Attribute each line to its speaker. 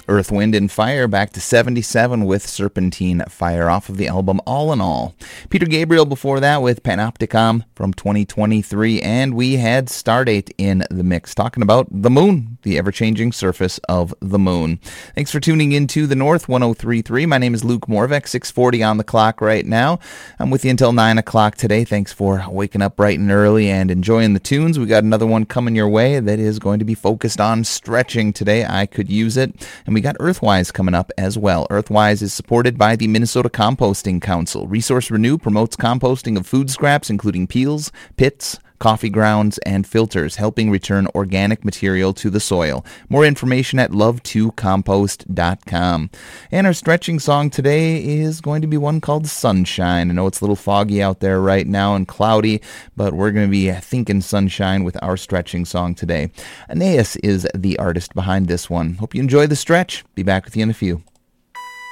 Speaker 1: Earth, Wind & Fire back to 77 with Serpentine Fire off of the album All in All. Peter Gabriel before that with Panopticon from 2023, and we had Stardate in the mix talking about the moon, the ever-changing surface of the moon. Thanks for tuning in to The North 103.3. My name is Luke Morvek, 6:40 on the clock right now. I'm with you until 9 o'clock today. Thanks for waking up bright and early and enjoying the tunes. We got another one coming your way that is going to be focused on stretching today. I could use it. And we got Earthwise coming up as well. Earthwise is supported by the Minnesota Composting Council. Resource Renew promotes composting of food scraps, including peels, pits, coffee grounds, and filters, helping return organic material to the soil. More information at love2compost.com. And our stretching song today is going to be one called Sunshine. I know it's a little foggy out there right now and cloudy, but we're going to be thinking sunshine with our stretching song today. Aeneas is the artist behind this one. Hope you enjoy the stretch. Be back with you in a few.